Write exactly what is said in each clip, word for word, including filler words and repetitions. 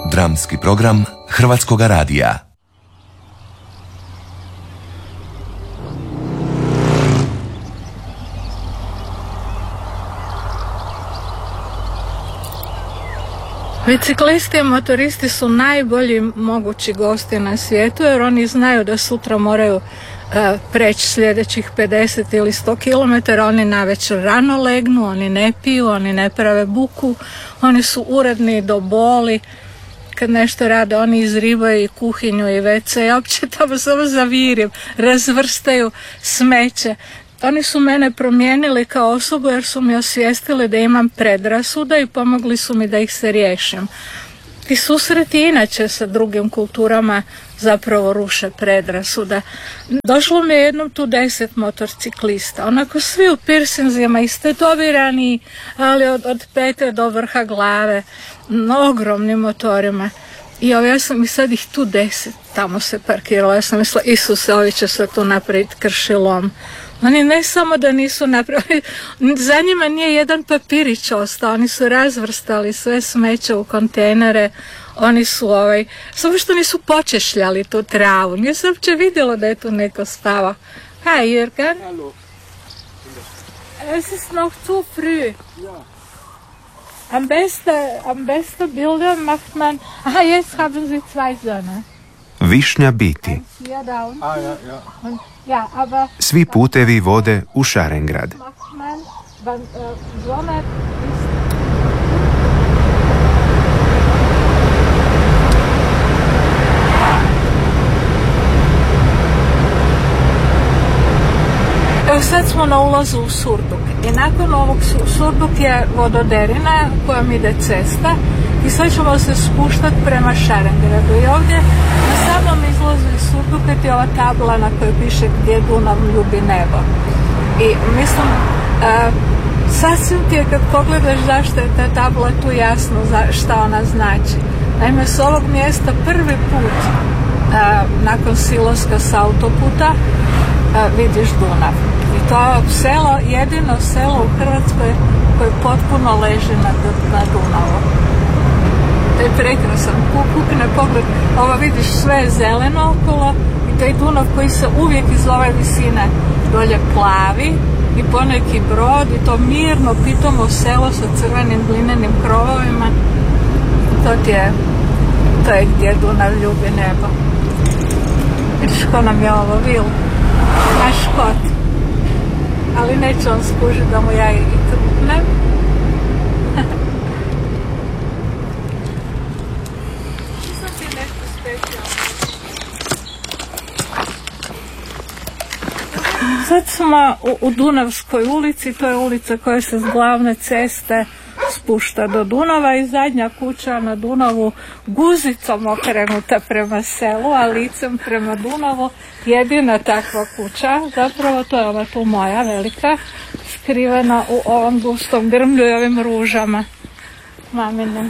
Dramski program Hrvatskoga radija. Biciklisti i motoristi su najbolji mogući gosti na svijetu jer oni znaju da sutra moraju uh, preći sljedećih pedeset ili sto kilometara. Oni navečer rano legnu, oni ne piju, oni ne prave buku, oni su uredni do boli. Kad nešto rade, oni izribaju i kuhinju i ve ce i opće tamo samo zavirim, razvrstaju smeće. Oni su mene promijenili kao osobu jer su mi osvijestili da imam predrasuda i pomogli su mi da ih se riješim. Ti susreti inače sa drugim kulturama zapravo ruše predrasuda. Došlo mi je jednom tu deset motorciklista, onako svi u pirsinzima, istetovirani, ali od, od pete do vrha glave, ogromnim motorima. I evo, ja sam i sad ih tu deset tamo se parkirala. Ja sam mislila, Isuse, ovi će se tu napraviti kršilom. Oni ne samo da nisu napravili, za njima nije jedan papirić ostao, oni su razvrstali sve smeće u kontejnere, oni su ovaj, samo što nisu počešljali tu travu, nije se uopće vidjelo da je tu neko spavao. Hi Jürgen. Hallo. Es ist noch zu früh. Ja. Am besten, am besten Bilder macht man, aha, jetzt haben Sie zwei Söhne. Višnja biti. Ah, ja, ja. Und, ja, aber Svi putevi vode u Šarengrad. macht man, wenn äh, Sonne ist. Evo sad smo na ulazu u Surduk i nakon ovog Surduk je vododerina kojom ide cesta i sad ćemo se spuštati prema Šarengradu i ovdje na samom izlazu iz Surduka je ova tabla na kojoj piše gdje Dunav ljubi nebo. I mislim, uh, sasvim ti je kad pogledaš zašto je ta tabla tu jasno za šta ona znači. Naime, s ovog mjesta prvi put uh, nakon silaska s autoputa uh, vidiš Dunav. I to selo, jedino selo u Hrvatskoj koje potpuno leži na, na Dunavu. To je prekrasan, kukne pogled, ovo vidiš sve zeleno okolo i taj Dunav koji se uvijek iz ove visine dolje plavi i poneki brod i to mirno pitomo selo sa crvenim glinenim krovovima, to ti je, to je gdje Dunav ljubi nebo. Vidiš ko nam je ovo vil, naš kot, ali neće on skužiti da mu ja i trupnem. Sad smo u, u Dunavskoj ulici, to je ulica koja se s glavne ceste spušta do Dunava i zadnja kuća na Dunavu guzicom okrenuta prema selu, a licem prema Dunavu, jedina takva kuća, zapravo to je ova tu moja velika, skrivena u ovom gustom grmlju i ovim ružama maminim.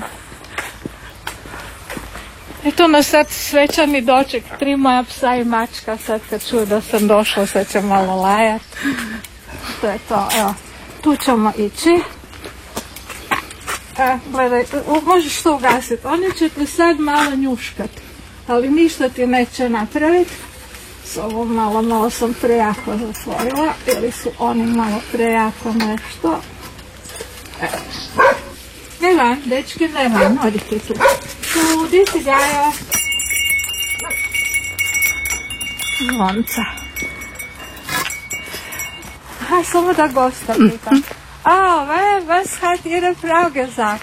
I tu nas sad svečani doček, tri moja psa i mačka, sad kad čuju da sam došla, sad će malo lajat. To je to, evo, tu ćemo ići. E, gledaj, možeš to ugasiti, oni će te sad malo njuškat, ali ništa ti neće napraviti. S ovom malo, malo sam prejako zatvorila, ili su oni malo prejako nešto. E. Ne van, dečki, ne van, odite tu. Tu, di si Gaja? Zvonca. Aha, samo da gosta pitam. Oh, was hat Ihre Frau gesagt?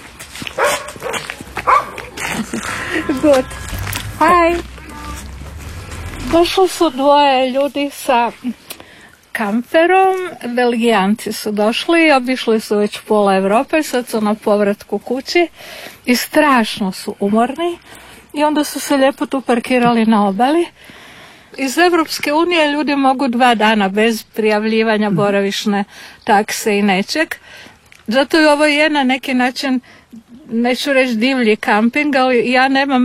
Gut. Hi. Došli su dvoje ljudi sa kamperom, Belgijanci su došli i obišli su već pola Europe, sad su na povratku kući i strašno su umorni i onda su se lijepo tu parkirali na obali. Iz Evropske unije ljudi mogu dva dana bez prijavljivanja boravišne takse i nečeg. Zato je ovo je na neki način, neću reći divlji kamping, ali ja nemam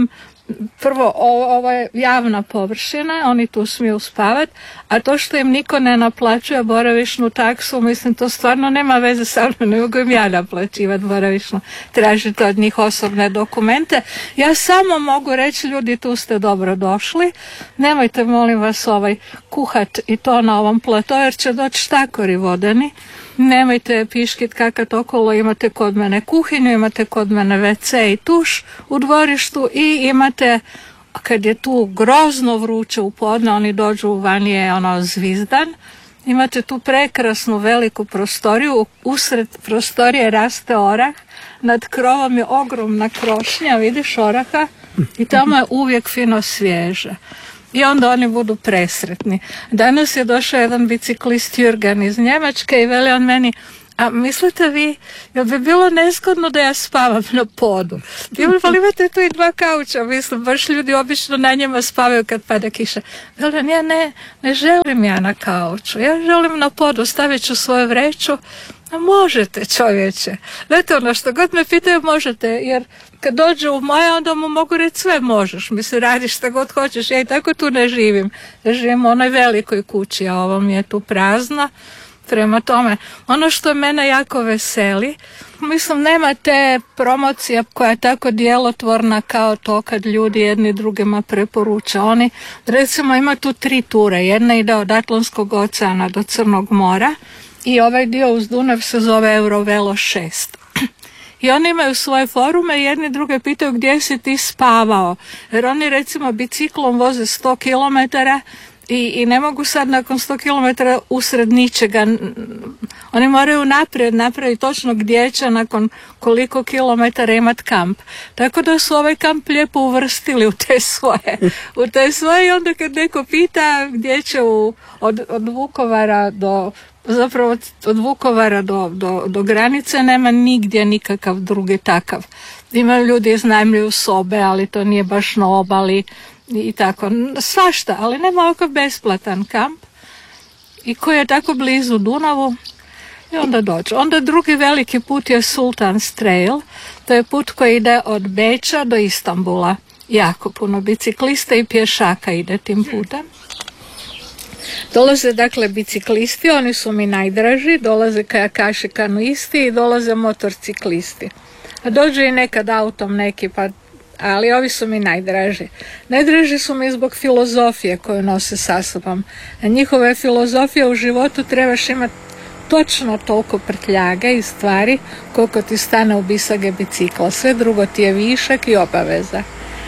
prvo, ovo je javna površina, oni tu smiju spavati, a to što im niko ne naplaćuje boravišnu taksu, mislim, to stvarno nema veze sa mnom, ne mogu im ja naplaćivati boravišnu, tražite od njih osobne dokumente. Ja samo mogu reći, ljudi, tu ste dobro došli, nemojte, molim vas, ovaj, kuhat i to na ovom plato, jer će doći štakori vodeni. Nemojte piškit kakat okolo, imate kod mene kuhinju, imate kod mene ve ce i tuš u dvorištu i imate, kad je tu grozno vruće u podne, oni dođu van je ono zvizdan, imate tu prekrasnu veliku prostoriju, usred prostorije raste orah, nad krovom je ogromna krošnja, vidiš oraha, i tamo je uvijek fino svježe. I onda oni budu presretni. Danas je došao jedan biciklist Jürgen iz Njemačke i veli on meni, a mislite vi, jel bi bilo nezgodno da ja spavam na podu? Ali imate tu i dva kauča, mislim, baš ljudi obično na njima spavaju kad pada kiša. Veli on, ja ne, ne želim ja na kauču, ja želim na podu, stavit ću svoju vreću. A možete, čovječe. Znate, ono što god me pitaju, možete, jer kad dođu u moje, onda mu mogu reći sve možeš. Mislim, radiš šta god hoćeš, ja i tako tu ne živim. Ja živim u onoj velikoj kući, a ovo mi je tu prazna. Prema tome, ono što mene jako veseli, mislim, nema te promocije koja je tako djelotvorna kao to kad ljudi jedni drugima preporuča. Oni, recimo, ima tu tri ture. Jedna ide od Atlantskog oceana do Crnog mora, i ovaj dio uz Dunav se zove Eurovelo šest. I oni imaju svoje forume i jedni druge pitaju gdje si ti spavao. Jer oni recimo biciklom voze sto kilometara i, i ne mogu sad nakon sto kilometara usred ničega. Oni moraju naprijed napraviti točno gdje će nakon koliko kilometara imati kamp. Tako da su ovaj kamp lijepo uvrstili u te svoje. U te svoje i onda kad neko pita gdje će u, od, od Vukovara do... Zapravo od Vukovara do, do, do granice nema nigdje nikakav drugi takav. Imaju ljudi, iznajmljuju sobe, ali to nije baš na obali i tako. Svašta, ali nema ovakav besplatan kamp i koji je tako blizu Dunavu i onda dođe. Onda drugi veliki put je Sultan's Trail. To je put koji ide od Beča do Istanbula. Jako puno biciklista i pješaka ide tim putem. Dolaze dakle biciklisti, oni su mi najdraži, dolaze kajakaši, kanuisti i dolaze motorciklisti. A dođu i nekad autom neki, pa, ali ovi su mi najdraži. Najdraži su mi zbog filozofije koju nose sa sobom. A njihova je filozofija u životu, trebaš imati točno toliko prtljage i stvari koliko ti stane u bisage bicikla. Sve drugo ti je višak i obaveza.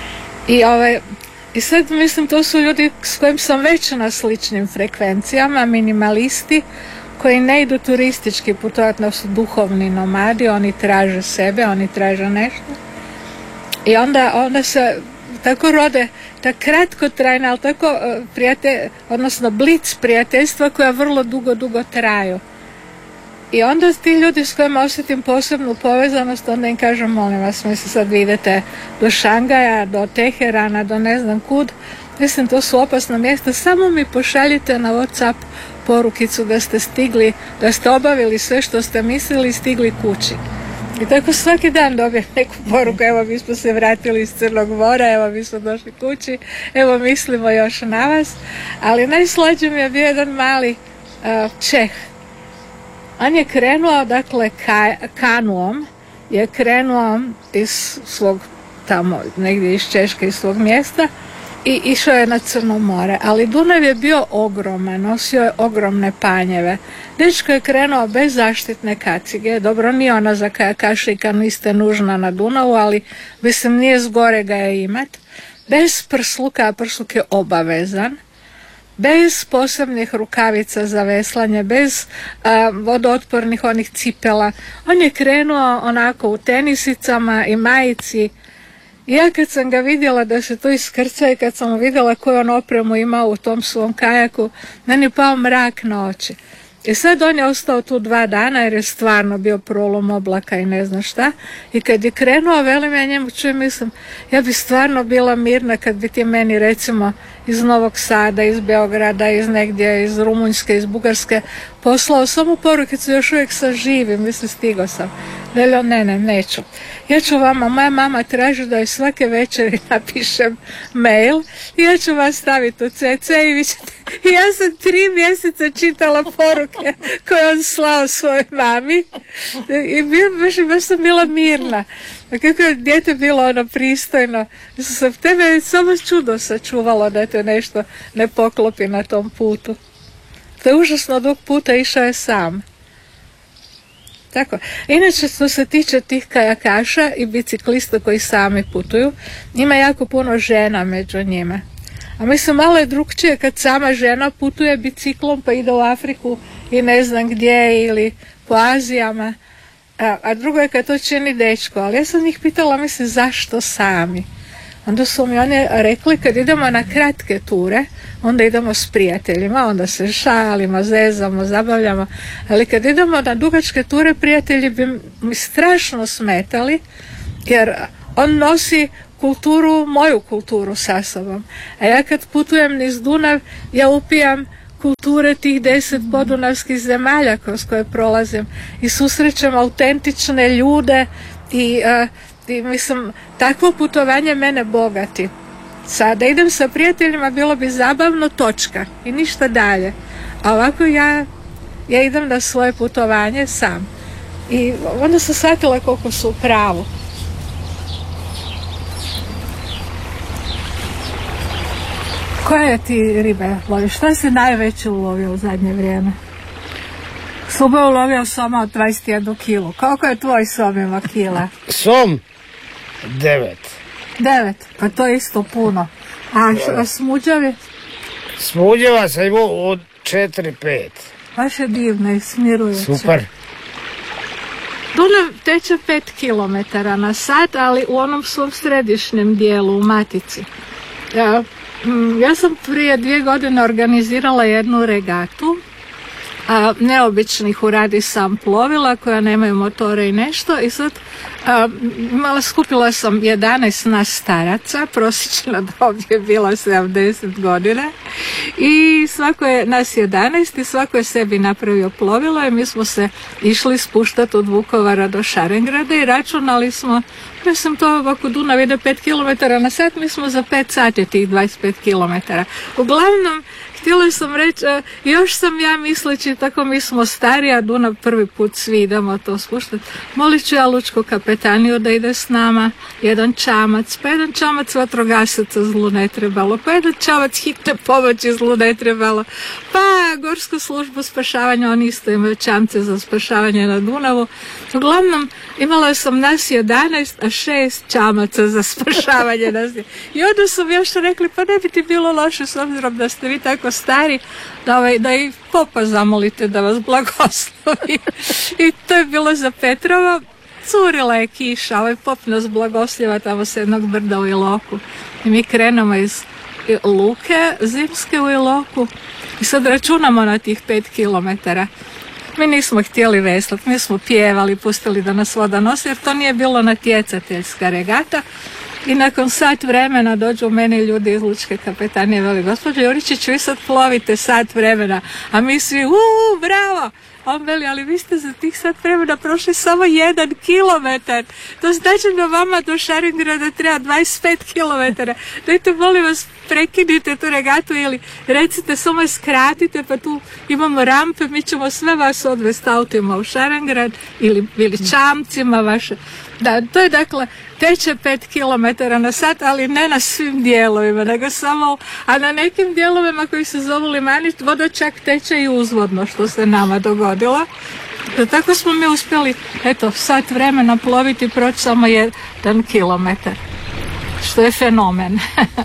I ovaj... I sad mislim to su ljudi s kojim sam već na sličnim frekvencijama, minimalisti koji ne idu turistički putovati, no su duhovni nomadi, oni traže sebe, oni traže nešto. I onda, onda se tako rode ta kratkotrajna, ali tako prijatelj, odnosno blic prijateljstva koja vrlo dugo, dugo traju. I onda ti ljudi s kojima osjetim posebnu povezanost, onda im kažem, molim vas, mislim sad vi idete do Šangaja, do Teherana, do ne znam kud, mislim to su opasna mjesta, samo mi pošaljite na WhatsApp porukicu da ste stigli, da ste obavili sve što ste mislili i stigli kući. I tako svaki dan dobijem neku poruku, evo mi smo se vratili iz Crnog mora, evo mi smo došli kući, evo mislimo još na vas, ali najslađe mi je bio jedan mali uh, Čeh. On je krenuo, dakle, ka, kanuom, je krenuo iz svog, tamo, negdje iz Češke, iz svog mjesta i išao je na Crno more. Ali Dunav je bio ogroman, nosio je ogromne panjeve. Dečko je krenuo bez zaštitne kacige, dobro, nije ona za kajakaše i kanuiste nužna na Dunavu, ali mislim nije zgore ga je imat. Bez prsluka, a prsluk je obavezan. Bez posebnih rukavica za veslanje, bez a, vodootpornih onih cipela. On je krenuo onako u tenisicama i majici. I ja kad sam ga vidjela da se to iskrca i kad sam vidjela koju on opremu imao u tom svom kajaku, meni je pao mrak na oči. I sad on je ostao tu dva dana jer je stvarno bio prolom oblaka i ne znam šta. I kad je krenuo, velim ja njemu, čujem, mislim, ja bi stvarno bila mirna kad bi ti meni recimo iz Novog Sada, iz Beograda, iz negdje, iz Rumunjske, iz Bugarske poslao samo porukicu, još uvijek sam živim, mislim stigo sam. Velio, ne, ne, neću. Ja ću vama, moja mama traži da joj svake večeri napišem mail i ja ću vas staviti u ce ce i vi ćete... I ja sam tri mjeseca čitala poruke koje on slao svojoj mami i baš, baš sam bila mirna. A kako je dijete bilo ono pristojno, sam tebe samo čudo sačuvalo da te nešto ne poklopi na tom putu. To je užasno dug puta, išao je sam. Tako. Inače, što se tiče tih kajakaša i biciklista koji sami putuju, ima jako puno žena među njima. A mislim, malo je drugčije kad sama žena putuje biciklom pa ide u Afriku i ne znam gdje ili po Azijama. A, a drugo je kad to čini dečko. Ali ja sam njih pitala, mislim, zašto sami? Onda su mi oni rekli, kad idemo na kratke ture, onda idemo s prijateljima, onda se šalimo, zezamo, zabavljamo. Ali kad idemo na dugačke ture, prijatelji bi mi strašno smetali, jer on nosi kulturu, moju kulturu sa sobom. A ja kad putujem niz Dunav, ja upijam kulture tih deset podunavskih zemalja kroz koje prolazim i susrećem autentične ljude i, uh, i mislim, takvo putovanje mene bogati. Sada idem sa prijateljima, bilo bi zabavno, točka i ništa dalje. A ovako ja, ja idem na svoje putovanje sam. I onda sam shvatila koliko su u pravu. Koje ti ribe loviš? Šta si najveće ulovio u zadnje vrijeme? Subo je ulovio soma od dvadeset jednu kilu. Koliko je tvoj som ima kila? Som? Devet. Devet? Pa to je isto puno. A, a smuđavi? Smuđava sam imao od četiri pet. Baš je divno i smirujuće. Super. Dunav teče pet kilometara na sat, ali u onom svom središnjem dijelu, u Matici. Ja, ja sam prije dvije godine organizirala jednu regatu a, neobičnih u radi sam plovila koja nemaju motore i nešto i sad a, imala, skupila sam jedanaest nas staraca, prosječna dob je bila sedamdeset godina i svako je nas jedanaest i svako je sebi napravio plovilo i mi smo se išli spuštati od Vukovara do Šarengrada i računali smo, mislim to ako Dunav ide pet kilometara na sat, mi smo za pet sati tih dvadeset pet kilometara. Uglavnom, htjela sam reći, još sam ja misleći, tako mi smo stari, a Dunav prvi put svi idemo to spuštati. Molit ću ja lučku kapetaniju da ide s nama, jedan čamac, pa jedan čamac vatrogasaca zlu ne trebalo, pa jedan čamac hitne pomoći zlu ne trebalo, pa Gorsku službu spašavanja, oni isto imaju čamce za spašavanje na Dunavu. Uglavnom, imala sam nas jedanaest, a šest čamaca za spašavanje nas. I onda su mi još rekli, pa ne bi ti bilo loše s obzirom da ste vi tako stari, da, ovaj, da i popa zamolite da vas blagoslovi. I to je bilo za Petrovo. Curila je kiša, ovaj pop nas blagosljeva tamo s jednog brda u Iloku. I mi krenemo iz luke zimske u Iloku i sad računamo na tih pet kilometara. Mi nismo htjeli veslati, mi smo pjevali, pustili da nas voda nosi, jer to nije bilo natjecateljska regata. I nakon sat vremena dođu meni ljudi iz lučke kapetanije, veli, gospođo Juričić, vi sad plovite sat vremena, a mi svi, uuu, bravo! On veli, ali vi ste za tih sat vremena prošli samo jedan kilometar. To znači da vama do Šarengrada treba dvadeset pet kilometara. Dajte, molim vas, prekinite tu regatu ili recite, samo je skratite, pa tu imamo rampe, mi ćemo sve vas odvesti autima u Šarengrad ili, ili čamcima vaše. Da, to je dakle, teče pet kilometara na sat, ali ne na svim dijelovima, nego samo, a na nekim dijelovima koji se zovu Limanić, voda čak teče i uzvodno, što se nama dogodilo. Da, tako smo mi uspjeli, eto, sat vremena ploviti i proći samo jedan kilometar, što je fenomen.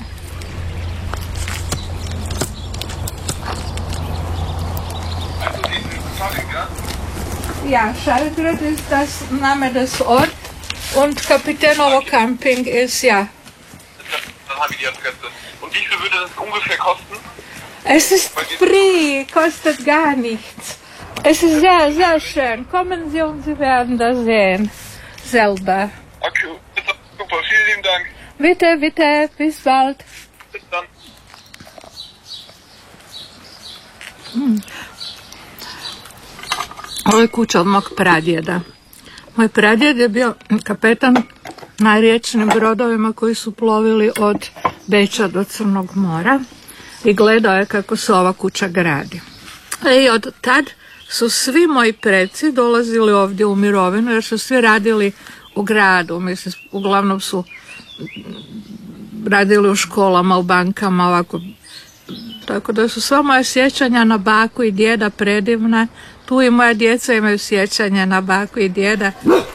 Ja, Schalgrad ist das Name des Orts und Kapitanovo Camping ist, ja. Dann habe ich die Adresse. Und wie viel würde das ungefähr kosten? Es ist free, kostet gar nichts. Es ist sehr, sehr schön. Kommen Sie und Sie werden das sehen. Selber. Okay, super, vielen lieben Dank. Bitte, bitte, bis bald. Bis dann. Hm. Ovo je kuća od mog pradjeda. Moj pradjed je bio kapetan na riječnim brodovima koji su plovili od Beča do Crnog mora i gledao je kako se ova kuća gradi. I od tad su svi moji preci dolazili ovdje u mirovinu jer su svi radili u gradu. Mislim, uglavnom su radili u školama, u bankama, ovako. Tako da su sva moja sjećanja na baku i djeda predivna. Tu i moja djeca imaju sjećanja na baku i djeda.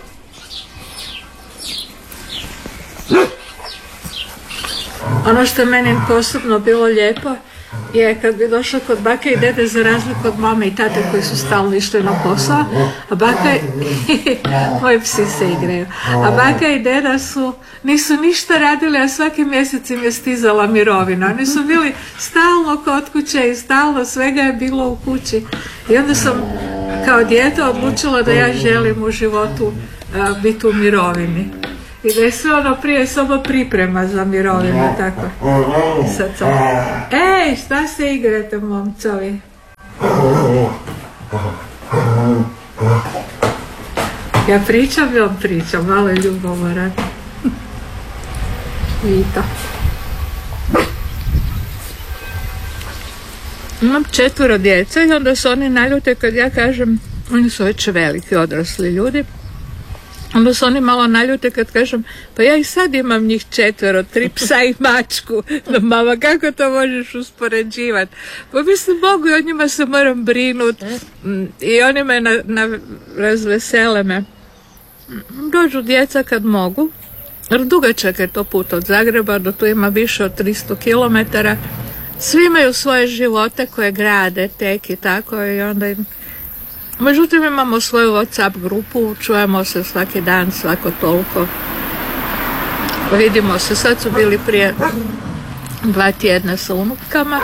Ono što je meni posebno bilo lijepo je kad bi došla kod bake i dede, za razliku od mame i tate koji su stalno išli na posao, a baka i moji psi se igraju, a baka i deda su, nisu ništa radili, a svaki mjesec im je stizala mirovina. Oni su bili stalno kod kuće i stalno svega je bilo u kući. I onda sam kao dijete odlučila da ja želim u životu a, biti u mirovini. I da je sve ono prije samo priprema za mirovinu, tako. I sad sam, ej, šta se igrate, momcovi? Ja pričam i on pričam, malo je ljubomoran. Vito. Imam četvoro djece i onda su oni naljute kad ja kažem, oni su već veliki odrasli ljudi, onda su oni malo naljute kad kažem, pa ja i sad imam njih četvero, tri psa i mačku. No mama, kako to možeš uspoređivati? Pa mislim, mogu i o njima se moram brinuti. I oni me na, na, razvesele me. Dođu djeca kad mogu. Jer dugačak je to put od Zagreba, do tu ima više od tristo kilometara. Svi imaju svoje živote koje grade tek i tako i onda im... Međutim, imamo svoju WhatsApp grupu, čujemo se svaki dan, svako toliko. Vidimo se, sad su bili prije dva tjedna sa unutkama.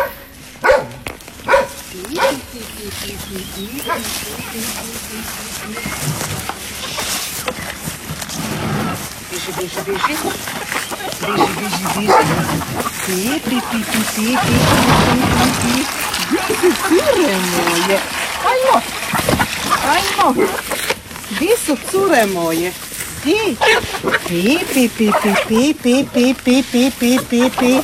Biži, biži, biži. Biži, biži, biži. Pi, pi, pi, pi, pi, pi, pi, pi, cure moje. Ajmo, ajmo. Di su cure moje? Di. Pi, pi, pi, pi, pi, pi, pi, pi, pi, pi, pi.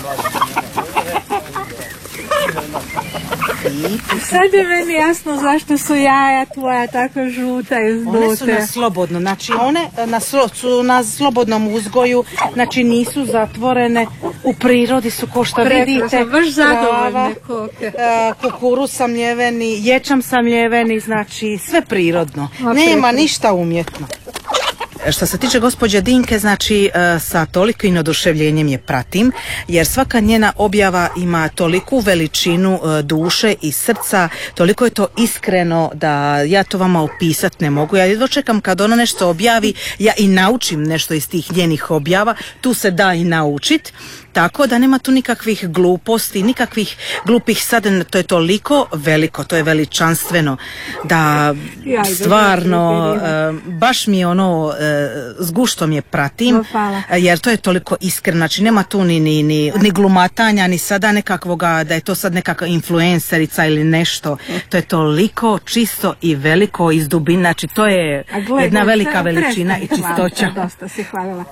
Sad je meni jasno zašto su jaja tvoja tako žuta i zdute. One su na slobodno, znači one na, slo, su na slobodnom uzgoju, znači nisu zatvorene, u prirodi su ko što vidite. Baš zadovoljne koke. Kukuruz samljeveni, ječam samljeveni, znači sve prirodno. A, nema preko. ništa umjetno. Što se tiče gospođe Dinke, znači sa tolikim oduševljenjem je pratim, jer svaka njena objava ima toliku veličinu duše i srca, toliko je to iskreno da ja to vama opisat ne mogu. Ja jedva čekam kad ona nešto objavi, ja i naučim nešto iz tih njenih objava, tu se da i naučit. Tako da nema tu nikakvih gluposti, nikakvih glupih sadržaja, to je toliko veliko, to je veličanstveno da stvarno baš mi je ono s guštom je pratim, jer to je toliko iskreno, znači nema tu ni, ni, ni, ni glumatanja, ni sada nekakvoga da je to sad nekakva influencerica ili nešto, to je toliko čisto i veliko iz dubine, znači to je gled, jedna velika veličina i čistoća. Hvala, dosta si hvalila.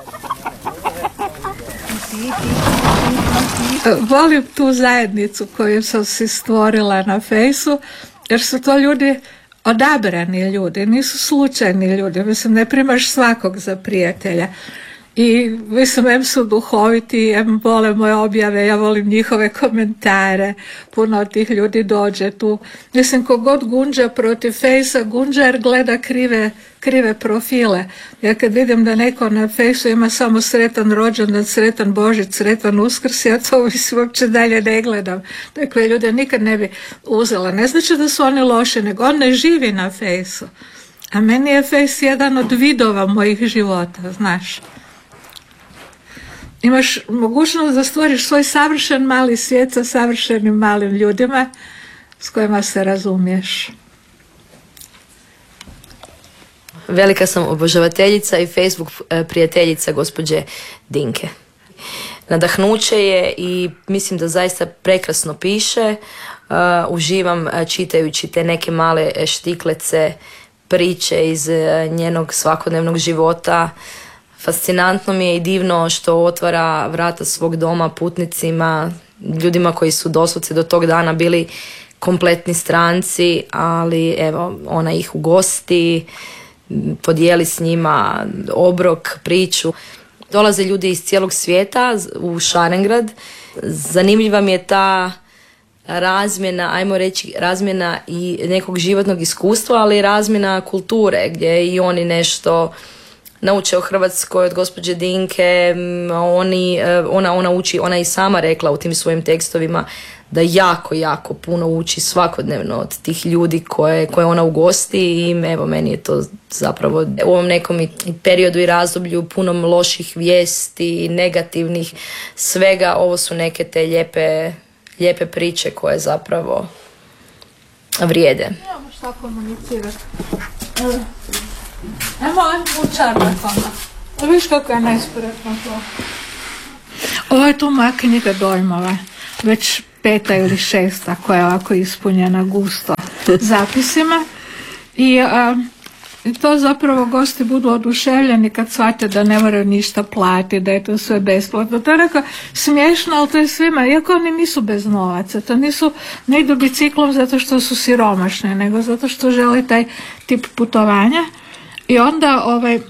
Volim tu zajednicu koju sam si stvorila na fejsu, jer su to ljudi, odabrani ljudi, nisu slučajni ljudi. Mislim, ne primaš svakog za prijatelja. I mislim, em su duhoviti, em vole moje objave, ja volim njihove komentare, puno od tih ljudi dođe tu. Mislim, kogod gunđa protiv fejsa, gunđa jer gleda krive, krive profile. Ja kad vidim da neko na fejsu ima samo sretan rođendan, sretan Božić, sretan Uskrs, ja to mislim uopće dalje ne gledam. Takve ljude nikad ne bi uzela. Ne znači da su oni loši, nego on ne živi na fejsu. A meni je fejs jedan od vidova mojih života, znaš. Imaš mogućnost da stvoriš svoj savršen mali svijet sa savršenim malim ljudima s kojima se razumiješ. Velika sam obožavateljica i Facebook prijateljica gospođe Dinke. Nadahnuće je i mislim da zaista prekrasno piše. Uh, uživam čitajući te neke male štiklece priče iz njenog svakodnevnog života. Fascinantno mi je i divno što otvara vrata svog doma putnicima, ljudima koji su doslovce do tog dana bili kompletni stranci, ali evo, ona ih ugosti, podijeli s njima obrok, priču. Dolaze ljudi iz cijelog svijeta u Šarengrad. Zanimljiva mi je ta razmjena, ajmo reći razmjena i nekog životnog iskustva, ali i razmjena kulture, gdje i oni nešto nauče o Hrvatskoj od gospođe Dinke. Oni, ona, ona uči, ona i sama rekla u tim svojim tekstovima da jako, jako puno uči svakodnevno od tih ljudi koje, koje ona ugosti i evo, meni je to zapravo u ovom nekom periodu i razdoblju punom loših vijesti, negativnih, svega, ovo su neke te lijepe, lijepe priče koje zapravo vrijede. Nemamo šta komunicirati. Evo, u čarnakama. Viš kako je nespretno to. Ovo je tu moja knjiga dojmova. Već peta ili šesta koja je ovako ispunjena gusto zapisima. I a, to zapravo gosti budu oduševljeni kad shvate da ne moraju ništa platiti, da je to sve besplatno. To je neko smiješno, ali to je svima, iako oni nisu bez novaca, to nisu, ne idu biciklom zato što su siromašni, nego zato što žele taj tip putovanja. I onda ovaj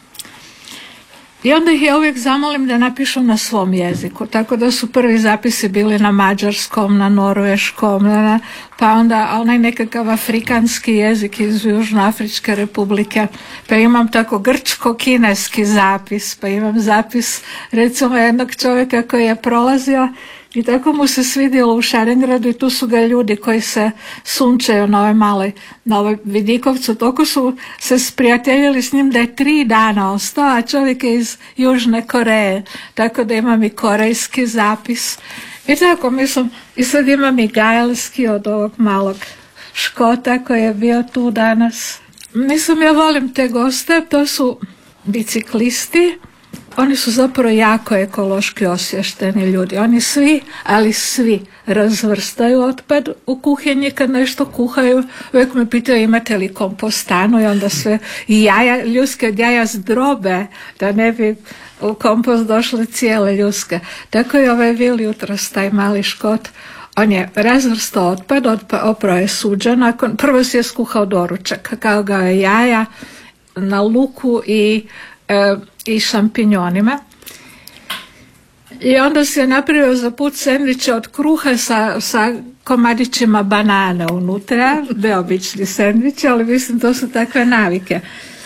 I onda ih ja uvijek zamolim da napišu na svom jeziku, tako da su prvi zapisi bili na mađarskom, na norveškom, na, pa onda onaj nekakav afrikanski jezik iz Južnoafričke republike, pa imam tako grčko-kineski zapis, pa imam zapis recimo jednog čovjeka koji je prolazio i tako mu se svidjelo u Šarengradu i tu su ga ljudi koji se sunčaju na ovoj maloj, na ovoj Vidikovcu, toliko su se sprijateljili s njim da je tri dana ostao, a čovjek je iz Južne Koreje, tako da imam i korejski zapis. I tako, mislim, i sad imam i gajelski od ovog malog Škota koji je bio tu danas. Mislim, ja volim te goste, to su biciklisti. Oni su zapravo jako ekološki osviješteni ljudi. Oni svi, ali svi razvrstaju otpad u kuhinji kad nešto kuhaju. Uvijek me pitaju imate li kompostanu i onda sve i jaja, ljuske od jaja zdrobe da ne bi u kompost došle cijele ljuske. Tako je ovaj Vil jutros, taj mali Škot. On je razvrstao otpad, oprao je suđe, nakon, prvo si je skuhao doručak, kao ga je jaja na luku i e, i šampinjonima. I onda se je napravio za put sendviče od kruha sa, sa komadićima banane unutra, neobični sendviči, ali mislim to su takve navike.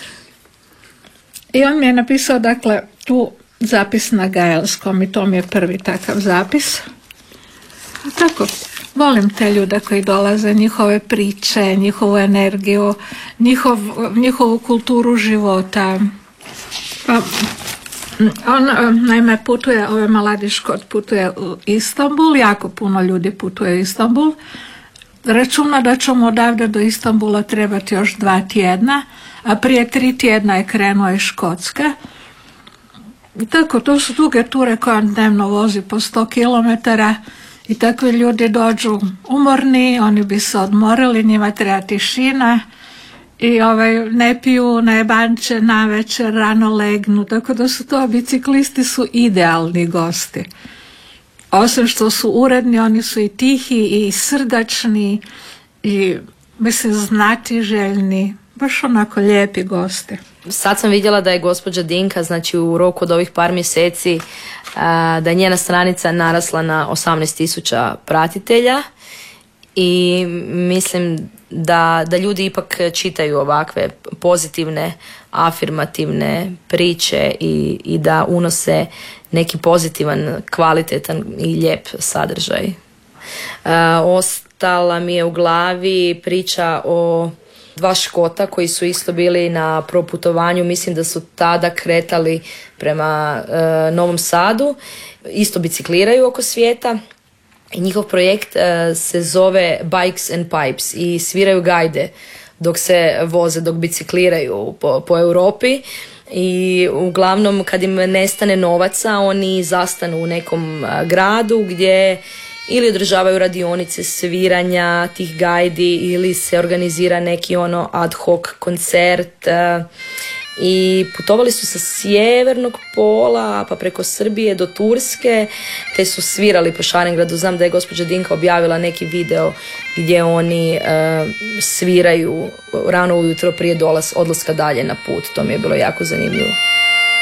I on mi je napisao, dakle, tu zapis na gaelskom i to mi je prvi takav zapis. Tako, volim te ljude koji dolaze, njihove priče, njihovu energiju, njihov, njihovu kulturu života. Pa, on naime putuje, ovaj mladi Škot putuje u Istanbul, jako puno ljudi putuje u Istanbul. Računa da će mu odavde do Istanbula trebati još dva tjedna, a prije tri tjedna je krenuo iz Škotske. I tako, to su duge ture koje on dnevno vozi po sto kilometara i takvi ljudi dođu umorni, oni bi se odmorili, njima treba tišina. I ovaj, ne piju, ne banče na večer, rano legnu, tako da su to, biciklisti su idealni gosti. Osim što su uredni, oni su i tihi i srdačni i mislim znatiželjni, baš onako lijepi gosti. Sad sam vidjela da je gospođa Dinka, znači u roku od ovih par mjeseci, da je njena stranica narasla na osamnaest tisuća pratitelja i mislim da, da ljudi ipak čitaju ovakve pozitivne, afirmativne priče i, i da unose neki pozitivan, kvalitetan i lijep sadržaj. E, ostala mi je u glavi priča o dva Škota koji su isto bili na proputovanju, mislim da su tada kretali prema e, Novom Sadu, isto bicikliraju oko svijeta. I njihov projekt uh, se zove Bikes and Pipes i sviraju gajde dok se voze, dok bicikliraju po, po Europi i uglavnom kad im nestane novaca oni zastanu u nekom uh, gradu gdje ili održavaju radionice sviranja tih gajdi ili se organizira neki ono ad hoc koncert. I putovali su sa sjevernog pola pa preko Srbije do Turske, te su svirali po Šarengradu. Znam da je gospođa Dinka objavila neki video gdje oni uh, sviraju rano ujutro prije dolaz, odlaska dalje na put. To mi je bilo jako zanimljivo.